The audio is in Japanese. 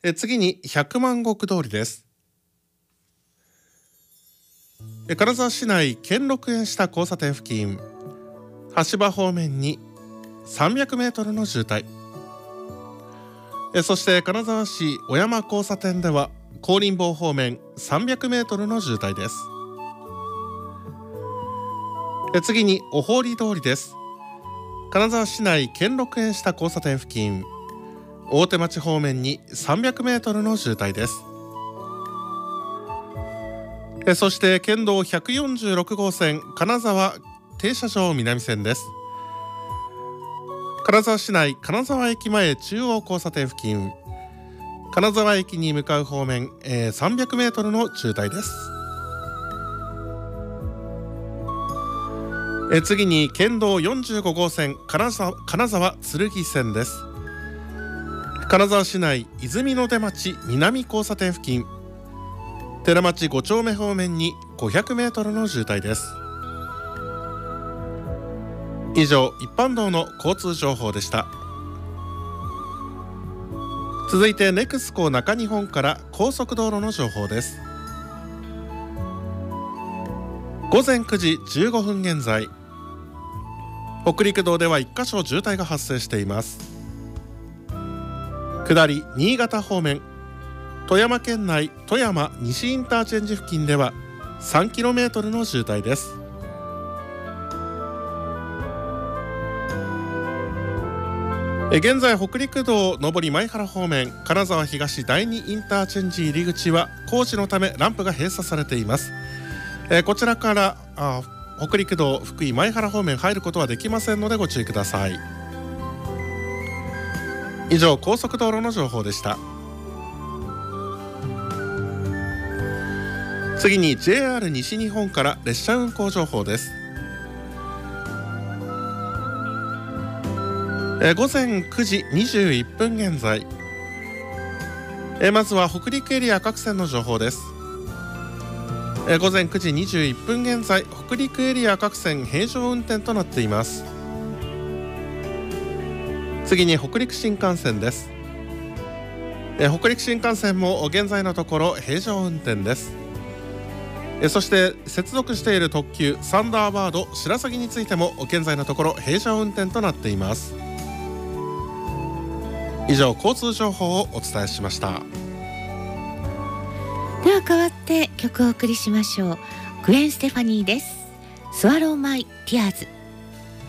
次に百万石通りです。金沢市内兼六園下交差点付近、橋場方面に300メートルの渋滞。そして金沢市小山交差点では香林坊方面300メートルの渋滞です。次にお堀通りです。金沢市内兼六園下交差点付近、大手町方面に300メートルの渋滞です。そして県道146号線金沢停車場南線です。金沢市内金沢駅前中央交差点付近、金沢駅に向かう方面、300メートルの渋滞です。次に県道45号線金沢剣線です。金沢市内泉の出町南交差点付近、寺町5丁目方面に500メートルの渋滞です。以上、一般道の交通情報でした。続いてネクスコ中日本から高速道路の情報です。午前9時15分現在、北陸道では1カ所渋滞が発生しています。下り新潟方面、富山県内富山西インターチェンジ付近では 3km の渋滞です。現在北陸道上り前原方面金沢東第2インターチェンジ入り口は工事のためランプが閉鎖されています。こちらから北陸道福井前原方面入ることはできませんのでご注意ください。以上、高速道路の情報でした。次に JR 西日本から列車運行情報です。午前9時21分現在、まずは北陸エリア各線の情報です。午前9時21分現在、北陸エリア各線平常運転となっています。次に北陸新幹線です。北陸新幹線も現在のところ平常運転です。そして接続している特急サンダーバード白鷺についても現在のところ平常運転となっています。以上、交通情報をお伝えしました。 では代わって曲をお送りしましょう。グレン・ステファニーです。スワローマイ・ティアーズ。